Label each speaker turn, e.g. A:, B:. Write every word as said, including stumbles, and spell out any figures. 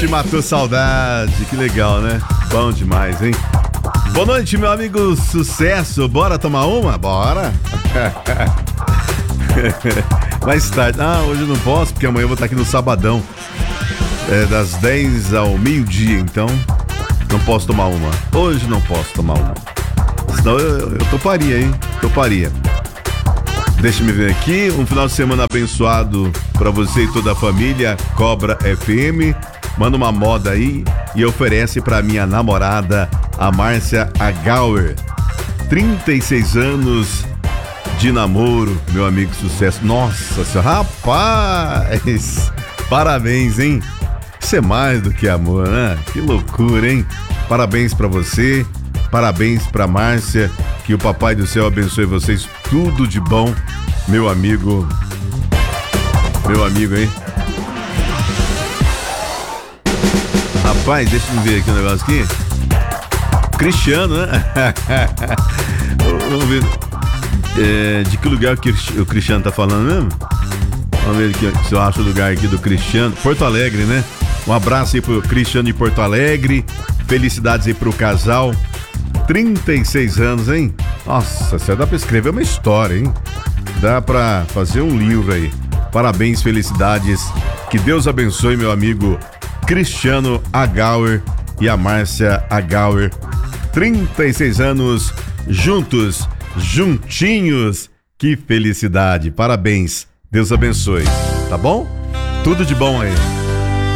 A: Ixi, matou saudade, que legal, né? Bom demais, hein? Boa noite, meu amigo Sucesso. Bora tomar uma? Bora! Mais tarde. Ah, hoje eu não posso, porque amanhã eu vou estar aqui no Sabadão. É das dez ao meio-dia, então não posso tomar uma. Hoje não posso tomar uma. Senão eu, eu, eu toparia, hein? Toparia. Deixa me ver aqui. Um final de semana abençoado pra você e toda a família. Cobra F M. Manda uma moda aí e oferece pra minha namorada, a Márcia Agauer. trinta e seis anos de namoro, meu amigo Sucesso. Nossa senhora, rapaz! Parabéns, hein? Isso é mais do que amor, né? Que loucura, hein? Parabéns pra você, parabéns pra Márcia. Que o Papai do Céu abençoe vocês. Tudo de bom, meu amigo. Meu amigo, hein? Rapaz, deixa eu ver aqui um negócio aqui. Cristiano, né? Vamos ver. É, de que lugar que o Cristiano tá falando mesmo? Vamos ver aqui, se eu acho o lugar aqui do Cristiano. Porto Alegre, né? Um abraço aí pro Cristiano de Porto Alegre. Felicidades aí pro casal. trinta e seis anos, hein? Nossa, você dá pra escrever uma história, hein? Dá pra fazer um livro aí. Parabéns, felicidades. Que Deus abençoe, meu amigo Cristiano Agauer e a Márcia Agauer. trinta e seis anos juntos, juntinhos. Que felicidade. Parabéns. Deus abençoe. Tá bom? Tudo de bom aí.